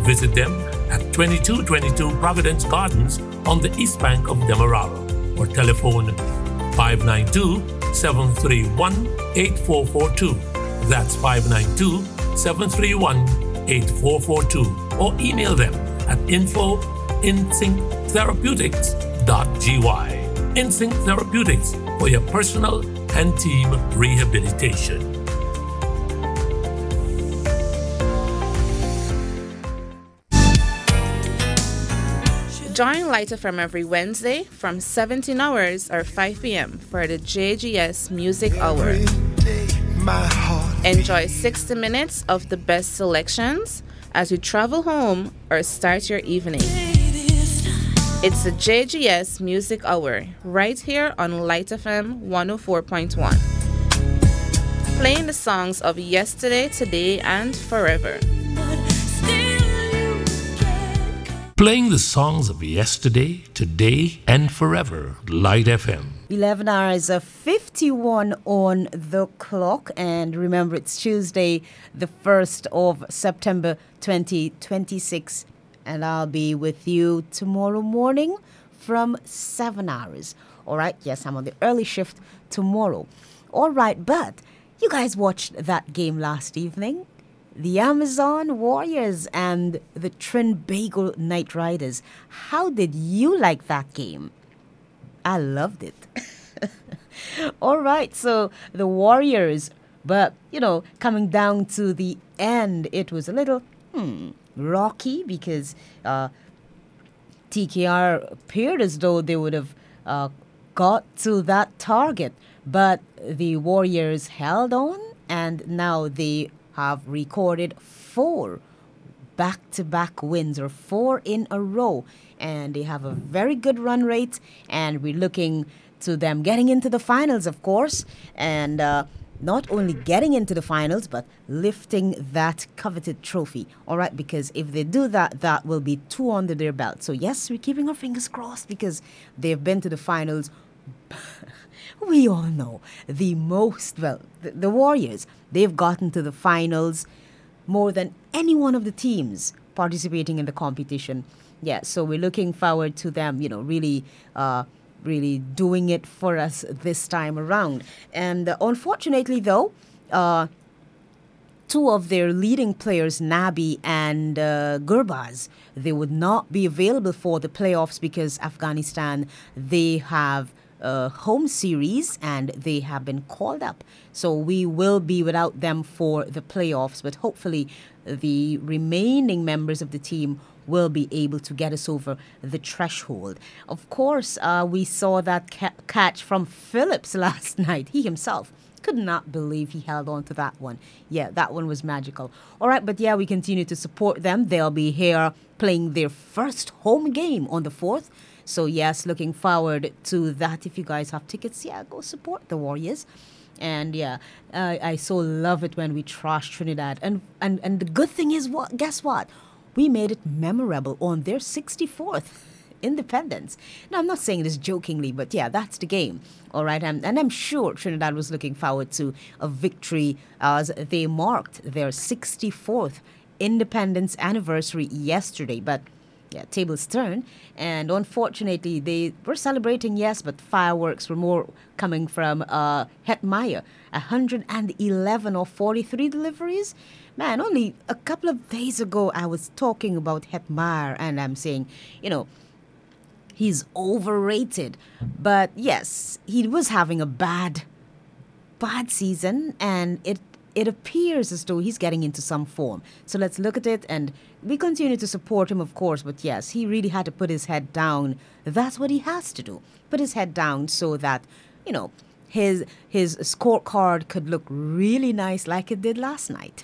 Visit them at 2222 Providence Gardens on the east bank of Demerara or telephone 592-731-8442. That's 592-731-8442. Or email them at info@insynctherapeutics.gy. InSync Therapeutics for your personal and team rehabilitation. Join Light FM every Wednesday from 17 hours or 5 p.m. for the JGS Music Hour. Enjoy 60 minutes of the best selections as you travel home or start your evening. It's the JGS Music Hour right here on Light FM 104.1. Playing the songs of yesterday, today, and forever. Playing the songs of yesterday, today, and forever. Light FM. 11 hours of 51 on the clock. And remember, it's Tuesday, the 1st of September 2026. And I'll be with you tomorrow morning from 7 hours. All right. Yes, I'm on the early shift tomorrow. All right. But you guys watched that game last evening. The Amazon Warriors and the Trinbago Knight Riders. How did you like that game? I loved it. All right, so the Warriors, but, coming down to the end, it was a little rocky because TKR appeared as though they would have got to that target. But the Warriors held on, and now they have recorded 4 back-to-back wins, or 4 in a row. And they have a very good run rate, and we're looking to them getting into the finals, of course. And not only getting into the finals, but lifting that coveted trophy. All right, because if they do that, that will be 2 under their belt. So, yes, we're keeping our fingers crossed because they've been to the finals. We all know the Warriors, they've gotten to the finals more than any one of the teams participating in the competition. Yeah, so we're looking forward to them, really doing it for us this time around. And unfortunately, though, 2 of their leading players, Nabi and Gurbaz, they would not be available for the playoffs because Afghanistan, they have home series and they have been called up. So we will be without them for the playoffs, but hopefully the remaining members of the team will be able to get us over the threshold. Of course, we saw that catch from Phillips last night. He himself could not believe he held on to that one. Yeah, that one was magical. All right, but yeah, we continue to support them. They'll be here playing their first home game on the 4th. So, yes, looking forward to that. If you guys have tickets, yeah, go support the Warriors. And, yeah, I so love it when we trash Trinidad. And the good thing is, guess what? We made it memorable on their 64th independence. Now, I'm not saying this jokingly, but, yeah, that's the game. All right, and I'm sure Trinidad was looking forward to a victory as they marked their 64th independence anniversary yesterday. But yeah, tables turned, and unfortunately they were celebrating, yes, but fireworks were more coming from Hetmyer. 111 or 43 deliveries. Man, only a couple of days ago I was talking about Hetmyer, and I'm saying, he's overrated. But yes, he was having a bad season, and it appears as though he's getting into some form. So let's look at it, and we continue to support him, of course. But yes, he really had to put his head down. That's what he has to do. Put his head down so that, his scorecard could look really nice like it did last night.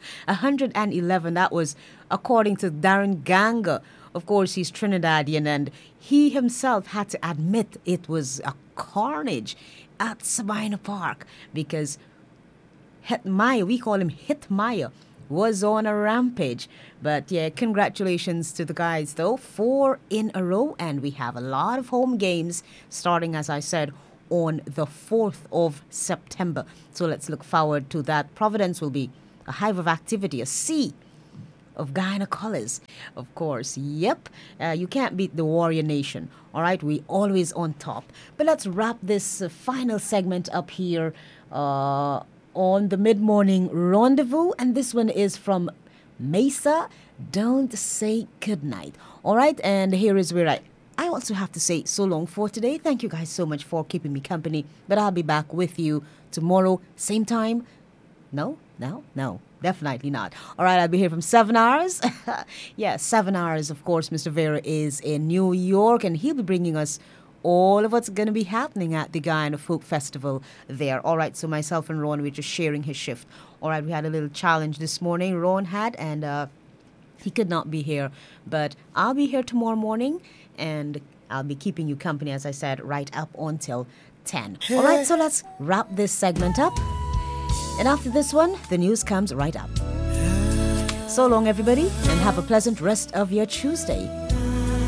111, that was according to Darren Ganga. Of course, he's Trinidadian, and he himself had to admit it was a carnage at Sabina Park because Hetmyer, we call him Hetmyer, was on a rampage. But yeah, congratulations to the guys though. 4 in a row, and we have a lot of home games starting, as I said, on the 4th of September. So let's look forward to that. Providence will be a hive of activity, a sea of Guyana colors. Of course, yep. You can't beat the Warrior Nation. All right, we always on top. But let's wrap this final segment up here on the mid-morning rendezvous. And this one is from Mesa. Don't say goodnight. All right, and here is where I also have to say so long for today. Thank you guys so much for keeping me company. But I'll be back with you tomorrow, same time. No, definitely not. All right, I'll be here from 7 hours. Yeah, 7 hours. Of course, Mr. Vera is in New York, and he'll be bringing us all of what's going to be happening at the Guyana Folk Festival there. All right, so myself and Ron, we're just sharing his shift. All right, we had a little challenge this morning, Ron had, and he could not be here. But I'll be here tomorrow morning, and I'll be keeping you company, as I said, right up until 10. All right, so let's wrap this segment up. And after this one, the news comes right up. So long, everybody, and have a pleasant rest of your Tuesday.